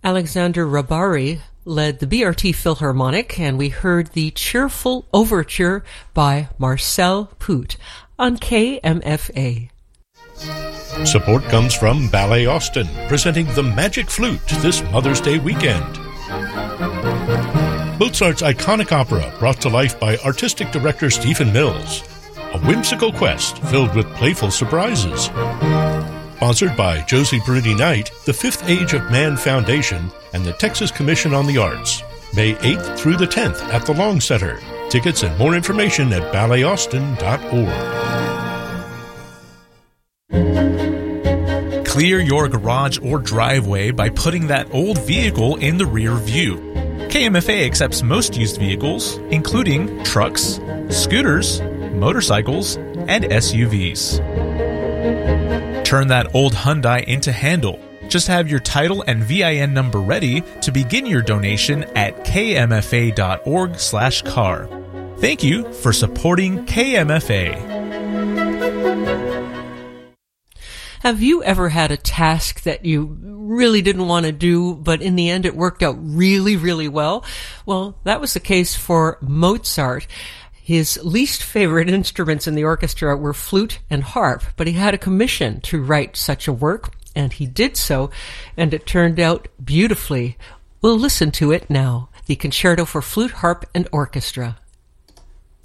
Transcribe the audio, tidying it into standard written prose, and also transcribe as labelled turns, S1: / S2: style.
S1: Alexander Rabari led the BRT Philharmonic, and we heard the cheerful overture by Marcel Poot on KMFA.
S2: Support comes from Ballet Austin, presenting the Magic Flute this Mother's Day weekend. Mozart's iconic opera brought to life by artistic director Stephen Mills. A whimsical quest filled with playful surprises. Sponsored by Josie Bruni Knight, the Fifth Age of Man Foundation, and the Texas Commission on the Arts. May 8th through the 10th at the Long Center. Tickets and more information at balletAustin.org.
S3: Clear your garage or driveway by putting that old vehicle in the rear view. KMFA accepts most used vehicles, including trucks, scooters, motorcycles, and SUVs. Turn that old Hyundai into handle. Just have your title and VIN number ready to begin your donation at kmfa.org/car. Thank you for supporting KMFA.
S1: Have you ever had a task that you really didn't want to do, but in the end it worked out really, really well? Well, that was the case for Mozart. His least favorite instruments in the orchestra were flute and harp, but he had a commission to write such a work, and he did so, and it turned out beautifully. We'll listen to it now, the Concerto for Flute, Harp, and Orchestra.